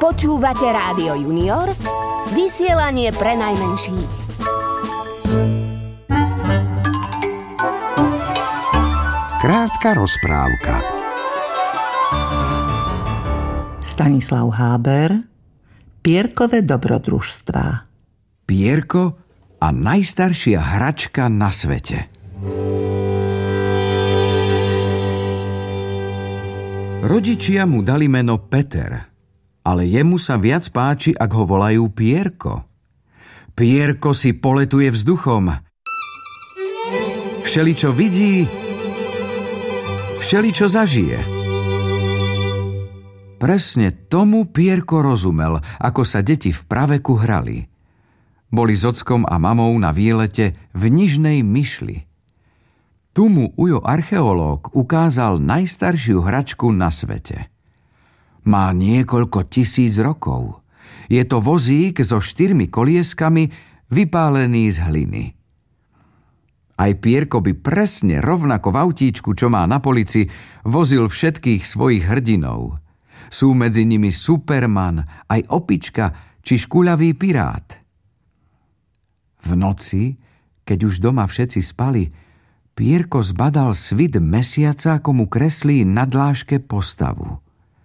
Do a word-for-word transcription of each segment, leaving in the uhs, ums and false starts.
Počúvate Rádio Junior, vysielanie pre najmenších. Krátka rozprávka. Stanislav Háber, Pierkové dobrodružstvá. Pierko a najstaršia hračka na svete. Rodičia mu dali meno Peter, ale jemu sa viac páči, ak ho volajú Pierko. Pierko si poletuje vzduchom. Všeličo vidí, všeličo zažije. Presne tomu Pierko rozumel, ako sa deti v praveku hrali. Boli s ockom a mamou na výlete v Nižnej Myšli. Tu mu Ujo archeológ ukázal najstaršiu hračku na svete. Má niekoľko tisíc rokov. Je to vozík so štyrmi kolieskami, vypálený z hliny. Aj Pierko by presne rovnako v autíčku, čo má na polici, vozil všetkých svojich hrdinov. Sú medzi nimi Superman, aj opička či škuľavý pirát. V noci, keď už doma všetci spali, Pierko zbadal svit mesiaca, ako mu kreslí na dláške postavu.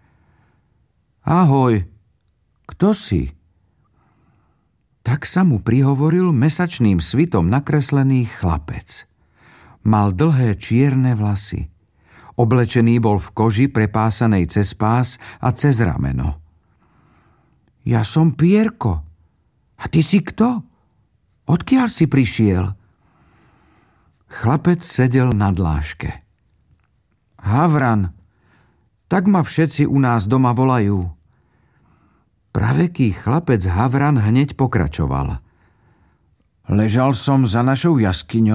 Ahoj, kto si? Tak sa mu prihovoril mesačným svitom nakreslený chlapec. Mal dlhé čierne vlasy. Oblečený bol v koži prepásanej cez pás a cez rameno. Ja som Pierko. A ty si kto? Odkiaľ si prišiel? Chlapec sedel na dláške. Havran, tak ma všetci u nás doma volajú. Praveký chlapec Havran hneď pokračoval. Ležal som za našou jaskyňou